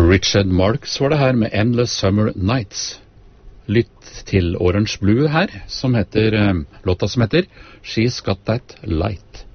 Richard Marx var det her med Endless Summer Nights. Lytt til Orange Blue her, låta som heter She's Got That Light.